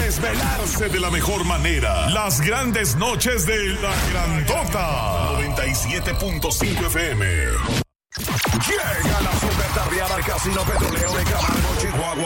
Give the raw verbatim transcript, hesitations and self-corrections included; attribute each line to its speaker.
Speaker 1: desvelarse de la mejor manera. Las grandes noches de La Grandota. noventa y siete punto cinco F M. Llega la super tardeada al Casino Petrolero de Camargo, Chihuahua.